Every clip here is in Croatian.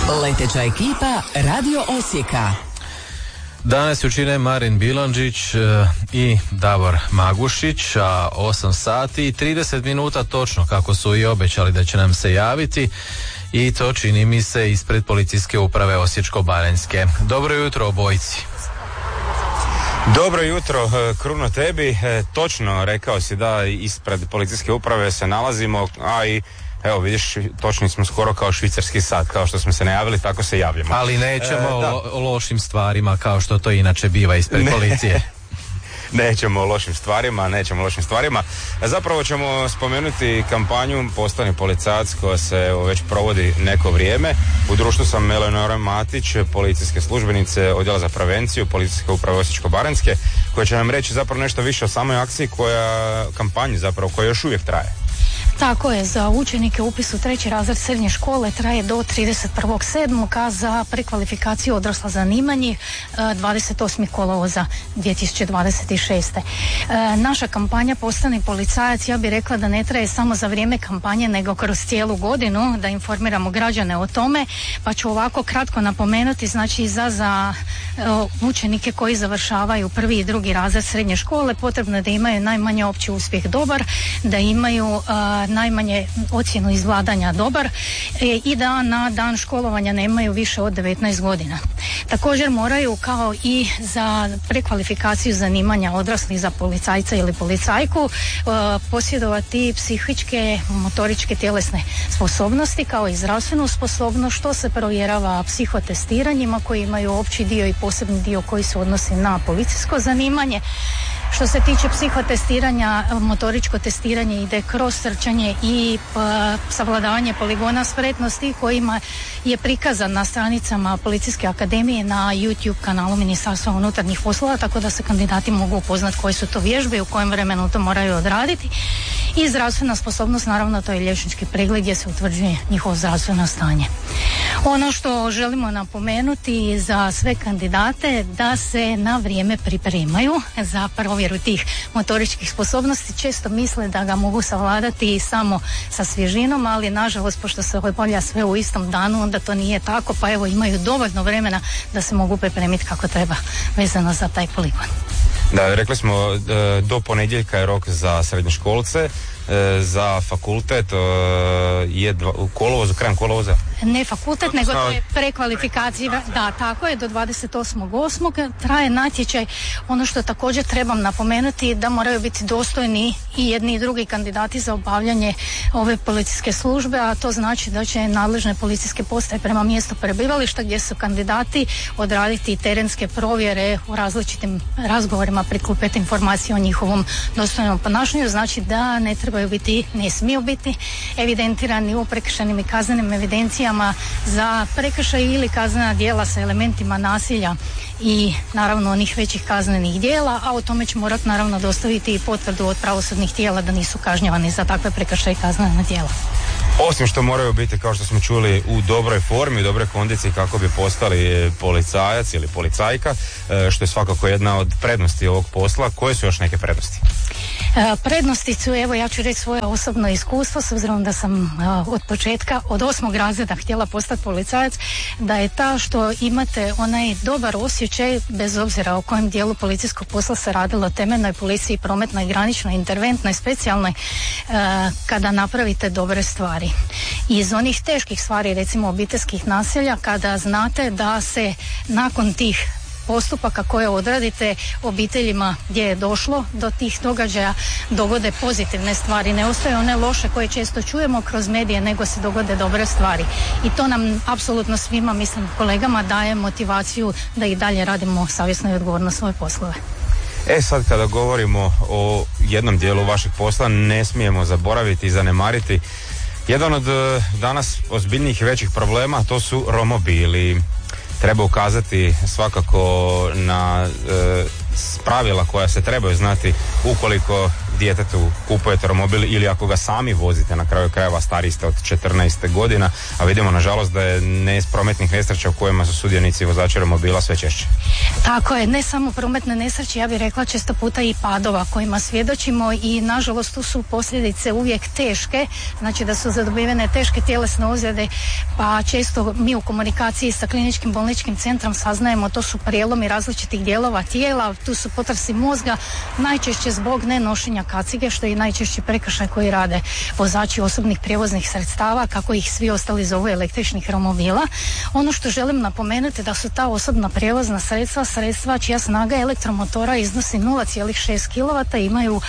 Leteća ekipa Radio Osijeka. Danas ju čine Marin Bilandžić i Davor Magušić, a 8 sati i 30 minuta točno, kako su i obećali da će nam se javiti, i to čini mi se ispred Policijske uprave Osječko-baranjske. Dobro jutro obojici. Dobro jutro, Kruno, tebi. Točno, rekao si da ispred Policijske uprave se nalazimo, a i evo vidiš, točno smo skoro kao švicarski sat, kao što smo se najavili, tako se javljamo. Ali nećemo o lošim stvarima kao što to inače biva ispred policije. Nećemo o lošim stvarima. Zapravo ćemo spomenuti kampanju Postani policajac koja se već provodi neko vrijeme. U društvu sam Eleonora Matić, policijske službenice Odjela za prevenciju Policijske uprave Osječko-baranjske, koja će nam reći zapravo nešto više o samoj akciji, kampanji zapravo koja još uvijek traje. Tako je, za učenike upis u 3. razred srednje škole traje do 31.7. a za prekvalifikaciju odrasla zanimanje 28. kolovoza 2026. Naša kampanja Postani policajac, ja bih rekla da ne traje samo za vrijeme kampanje, nego kroz cijelu godinu, da informiramo građane o tome, pa ću ovako kratko napomenuti, znači za učenike koji završavaju 1. i 2. razred srednje škole potrebno je da imaju najmanje opći uspjeh dobar, da imaju najmanje ocjenu izvladanja dobar i da na dan školovanja nemaju više od 19 godina. Također moraju, kao i za prekvalifikaciju zanimanja odraslih za policajca ili policajku, posjedovati psihičke, motoričke, tjelesne sposobnosti kao i zdravstvenu sposobnost, što se provjerava psihotestiranjima koji imaju opći dio i posebni dio koji se odnosi na policijsko zanimanje. Što se tiče psihotestiranja, motoričko testiranje ide kroz trčanje i savladavanje poligona spretnosti kojima je prikazan na stranicama Policijske akademije na YouTube kanalu Ministarstva unutarnjih poslova, tako da se kandidati mogu upoznati koje su to vježbe i u kojem vremenu to moraju odraditi. I zdravstvena sposobnost, naravno, to je liječnički pregled gdje se utvrđuje njihovo zdravstveno stanje. Ono što želimo napomenuti za sve kandidate, da se na vrijeme pripremaju za provjeru tih motoričkih sposobnosti. Često misle da ga mogu savladati samo sa svježinom, ali nažalost, pošto se obavlja sve u istom danu, onda to nije tako, pa evo imaju dovoljno vremena da se mogu pripremiti kako treba vezano za taj poligon. Da, rekli smo do ponedjeljka je rok za srednjoškolce, za fakultet je krajem kolovoza. Ne fakultet, nego to je prekvalifikacija. Da, tako je, do 28.8. traje natječaj. Ono što također trebam napomenuti, da moraju biti dostojni i jedni i drugi kandidati za obavljanje ove policijske službe, a to znači da će nadležne policijske postaje prema mjestu prebivališta gdje su kandidati odraditi terenske provjere u različitim razgovorima, prikupiti informacije o njihovom dostojnom ponašanju. Znači da ne smiju biti evidentirani u prekršajnim i kaznenim evidencijama za prekršaj ili kaznena djela sa elementima nasilja i naravno onih većih kaznenih djela, a o tome će morati naravno dostaviti i potvrdu od pravosudnih tijela da nisu kažnjavani za takve prekršaje i kaznena djela. Osim što moraju biti, kao što smo čuli, u dobroj formi, u dobroj kondiciji kako bi postali policajac ili policajka, što je svakako jedna od prednosti ovog posla. Koje su još neke prednosti? Prednosti su, evo ja ću reći svoje osobno iskustvo, s obzirom da sam od početka, od 8. razreda htjela postati policajac, da je ta što imate onaj dobar osjećaj, bez obzira o kojem dijelu policijskog posla se radilo, temeljnoj policiji, prometnoj, graničnoj, interventnoj, specijalnoj, kada napravite dobre stvari. Iz onih teških stvari, recimo obiteljskih nasilja, kada znate da se nakon tih postupaka koje odradite obiteljima gdje je došlo do tih događaja dogode pozitivne stvari, ne ostaju one loše koje često čujemo kroz medije, nego se dogode dobre stvari. I to nam apsolutno svima, mislim kolegama, daje motivaciju da i dalje radimo savjesno i odgovorno svoje poslove. Sad kada govorimo o jednom dijelu vašeg posla, ne smijemo zaboraviti i zanemariti jedan od danas ozbiljnijih i većih problema, to su romobili. Treba ukazati svakako na pravila koja se trebaju znati ukoliko djetetu kupujete romobil ili ako ga sami vozite, na kraju krajeva stariji ste od 14 godina, a vidimo nažalost da je prometnih nesreća u kojima su sudionici vozači romobila sve češće. Tako je, ne samo prometne nesreće, ja bih rekla često puta i padova kojima svjedočimo i nažalost tu su posljedice uvijek teške, znači da su zadobivene teške tjelesne ozljede, pa često mi u komunikaciji sa kliničkim bolničkim centrom saznajemo to su prijelomi različitih dijelova tijela, tu su potresi mozga, najčešće zbog nenošenja kacige, što je najčešći prekršaj koji rade vozači osobnih prijevoznih sredstava, kako ih svi ostali zovu električnih romobila. Ono što želim napomenuti da su ta osobna prijevozna sredstva čija snaga elektromotora iznosi 0,6 kW, imaju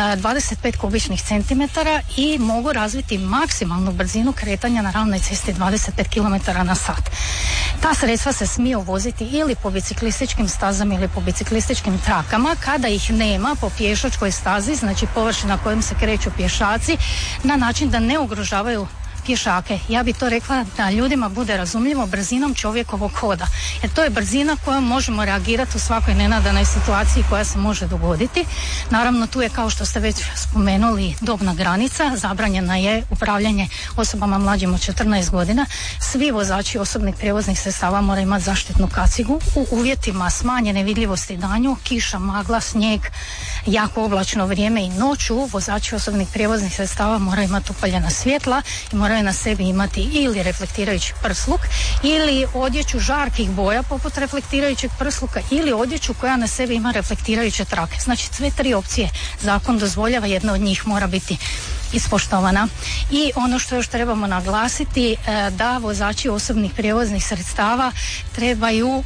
25 kubičnih centimetara i mogu razviti maksimalnu brzinu kretanja na ravnoj cesti 25 km na sat. Ta sredstva se smiju voziti ili po biciklističkim stazama ili po biciklističkim trakama, kada ih nema po pješačkoj stazi, znači površina kojom se kreću pješaci, na način da ne ugrožavaju pješake. Ja bi to rekla da ljudima bude razumljivo brzinom čovjekovog hoda. Jer to je brzina kojom možemo reagirati u svakoj nenadanoj situaciji koja se može dogoditi. Naravno tu je, kao što ste već spomenuli, dobna granica. Zabranjena je upravljanje osobama mlađim od 14 godina. Svi vozači osobnih prijevoznih sredstava moraju imati zaštitnu kacigu u uvjetima smanjene vidljivosti danju, kiša, magla, snijeg, jako oblačno vrijeme i noću. Vozači osobnih prijevoznih sredstava moraju imati upaljena svjetla i moraju na sebi imati ili reflektirajući prsluk ili odjeću žarkih boja poput reflektirajućeg prsluka ili odjeću koja na sebi ima reflektirajuće trake. Znači sve tri opcije zakon dozvoljava, jedna od njih mora biti ispoštovana. I ono što još trebamo naglasiti, da vozači osobnih prijevoznih sredstava trebaju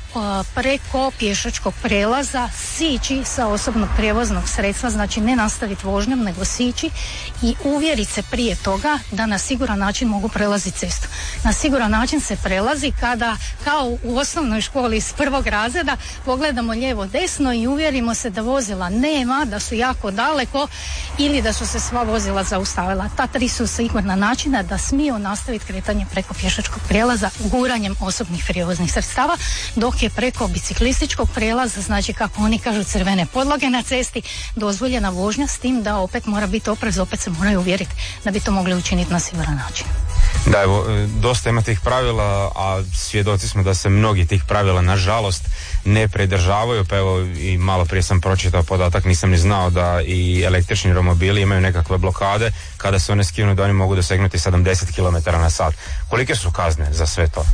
preko pješačkog prelaza sići sa osobnog prijevoznog sredstva, znači ne nastaviti vožnjom nego sići i uvjeriti se prije toga da na siguran način mogu prelaziti cestu. Na siguran način se prelazi kada, kao u osnovnoj školi iz prvog razreda, pogledamo lijevo desno i uvjerimo se da vozila nema, da su jako daleko ili da su se sva vozila zaustavila. Ta tri su sigurna načina da smiju nastaviti kretanje preko pješačkog prijelaza guranjem osobnih prijevoznih sredstava, dok je preko biciklističkog prijelaza, znači kako oni kažu crvene podloge na cesti, dozvoljena vožnja, s tim da opet mora biti oprez, opet se moraju uvjeriti da bi to mogli učiniti na siguran način. Da, evo, dosta ima tih pravila, a svjedoci smo da se mnogi tih pravila nažalost ne pridržavaju, pa evo i malo prije sam pročitao podatak, nisam ni znao da i električni romobili imaju nekakve blokade, kada se one skinu da oni mogu dosegnuti 70 km na sat. Kolike su kazne za sve to?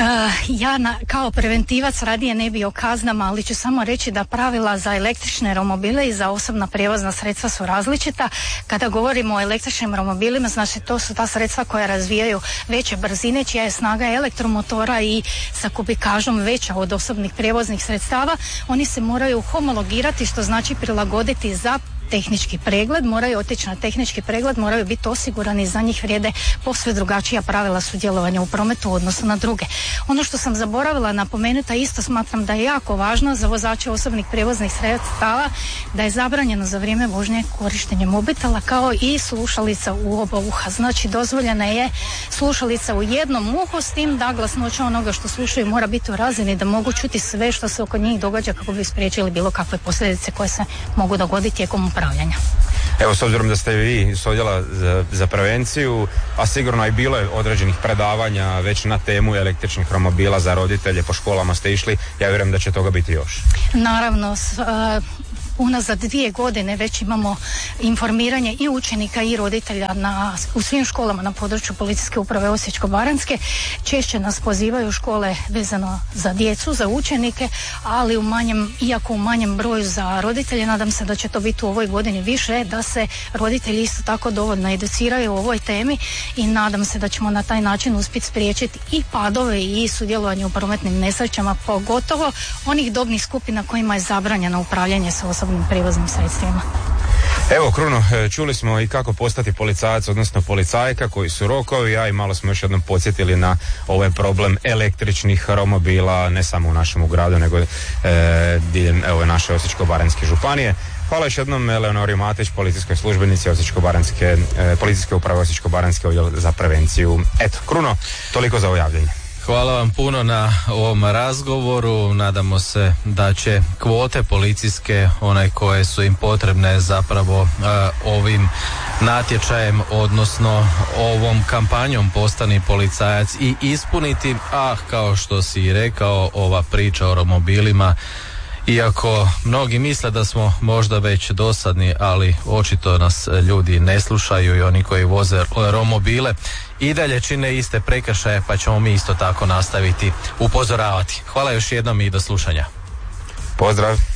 Ja kao preventivac radije ne bi o kaznama, ali ću samo reći da pravila za električne romobile i za osobna prijevozna sredstva su različita. Kada govorimo o električnim romobilima, znači to su ta sredstva koja razvijaju veće brzine, čija je snaga elektromotora i sa kubikažom veća od osobnih prijevoznih sredstava. Oni se moraju homologirati, što znači prilagoditi za tehnički pregled, moraju otići na tehnički pregled, moraju biti osigurani, za njih vrijede posve drugačija pravila sudjelovanja u prometu u odnosu na druge. Ono što sam zaboravila napomenuti, a isto smatram da je jako važno za vozače osobnih prijevoznih sredstava, da je zabranjeno za vrijeme vožnje korištenje mobitela kao i slušalica u oba uha. Znači dozvoljena je slušalica u jednom uhu, s tim da glasnoća onoga što slušaju mora biti u razini da mogu čuti sve što se oko njih događa kako bi spriječili bilo kakve posljedice koje se mogu dogoditi tijekom upravljanja. Evo, s obzirom da ste vi iz odjela za prevenciju, a sigurno i bilo je određenih predavanja već na temu električnih romobila za roditelje, po školama ste išli, ja vjerujem da će toga biti još. Naravno, unazad 2 godine već imamo informiranje i učenika i roditelja u svim školama na području Policijske uprave Osječko-baranjske. Češće nas pozivaju škole vezano za djecu, za učenike, ali iako u manjem broju za roditelje. Nadam se da će to biti u ovoj godini više, da se roditelji isto tako dovoljno educiraju o ovoj temi i nadam se da ćemo na taj način uspjeti spriječiti i padove i sudjelovanje u prometnim nesrećama, pogotovo onih dobnih skupina kojima je zabranjeno upravljanje sa osobnim prijevoznim sredstvima. Evo, Kruno, čuli smo i kako postati policajac, odnosno policajka, koji su rokovi, a i malo smo još jednom podsjetili na ovaj problem električnih romobila, ne samo u našem gradu, nego diljem naše Osječko-baranjske županije. Hvala još jednom Eleonori Matić, policijskoj službenici Policijske uprave Osječko-baranjske odjel za prevenciju. Eto, Kruno, toliko za ovo javljanje. Hvala vam puno na ovom razgovoru. Nadamo se da će kvote policijske, one koje su im potrebne zapravo ovim natječajem, odnosno ovom kampanjom Postani policajac i ispuniti, a kao što si i rekao, ova priča o romobilima, iako mnogi misle da smo možda već dosadni, ali očito nas ljudi ne slušaju i oni koji voze romobile i dalje čine iste prekršaje, pa ćemo mi isto tako nastaviti upozoravati. Hvala još jednom i do slušanja. Pozdrav.